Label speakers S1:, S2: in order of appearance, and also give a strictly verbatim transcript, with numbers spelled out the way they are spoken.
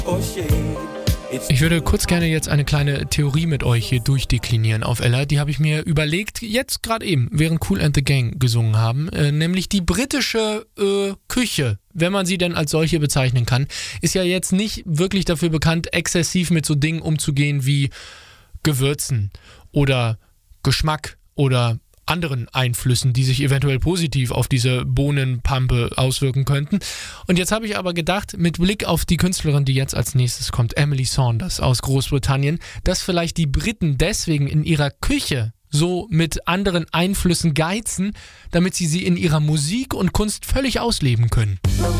S1: Ich würde kurz gerne jetzt eine kleine Theorie mit euch hier durchdeklinieren auf Ella. Die habe ich mir überlegt, jetzt gerade eben, während Kool and the Gang gesungen haben. Äh, nämlich die britische äh, Küche, wenn man sie denn als solche bezeichnen kann, ist ja jetzt nicht wirklich dafür bekannt, exzessiv mit so Dingen umzugehen wie Gewürzen oder Geschmack oder anderen Einflüssen, die sich eventuell positiv auf diese Bohnenpampe auswirken könnten. Und jetzt habe ich aber gedacht, mit Blick auf die Künstlerin, die jetzt als nächstes kommt, Emily Saunders aus Großbritannien, dass vielleicht die Briten deswegen in ihrer Küche so mit anderen Einflüssen geizen, damit sie sie in ihrer Musik und Kunst völlig ausleben können.